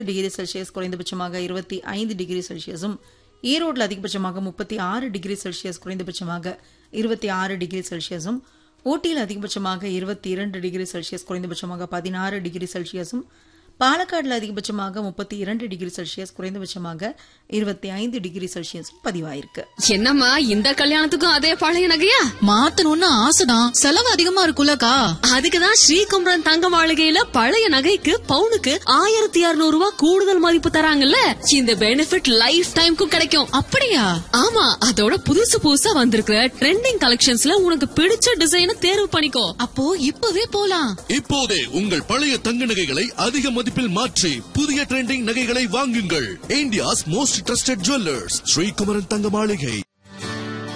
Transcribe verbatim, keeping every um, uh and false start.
Degree Celsius குறைந்தபட்சமாக இருபத்தி ஐந்து டிகிரி செல்சியஸும், ஈரோட்டில் அதிகபட்சமாக முப்பத்தி ஆறு டிகிரி செல்சியஸ் குறைந்தபட்சமாக இருபத்தி ஆறு டிகிரி செல்சியஸும், ஊட்டியில் அதிகபட்சமாக இருபத்தி இரண்டு டிகிரி செல்சியஸ் குறைந்தபட்சமாக பதினாறு டிகிரி செல்சியஸும், பாலக்காடுல அதிகபட்சமாக முப்பத்தி இரண்டு டிகிரி செல்சியஸ் குறைந்தபட்சமாக இருபத்தி ஐந்து டிகிரி செல்சியஸ் பதிவாயிருக்கு. என்னம்மா இந்த கல்யாணத்துக்கும் அதே பழைய நகையா? மாத்தணும்னு ஆசைதான், செலவு அதிகமா இருக்குல்லக்கா. அதுக்குதான் ஸ்ரீகுமரன் தங்க மாளிகையில பழைய நகைக்கு பவுனுக்கு ஆயிரத்தி இருநூறு ரூபாய் கூடுதல் மதிப்பு தராங்கல்ல. இந்த பெனிஃபிட் லைஃப் டைம்க்கும் கிடைக்கும். அப்படியா? ஆமா, அதோட புதுசு புதுசா வந்திருக்கிற ட்ரெண்டிங் கலெக்ஷன்ஸ்ல உனக்கு பிடிச்ச டிசைனை தேர்வு பண்ணிக்கோ. அப்போ இப்பவே போலாம். இப்போதே உங்கள் பழைய தங்க நகைகளை அதிக மதிப்பில் மாற்றி புதிய ட்ரெண்டிங் நகைகளை வாங்குங்கள். India's most trusted jewellers Sri Kumaran தங்க மாளிகை.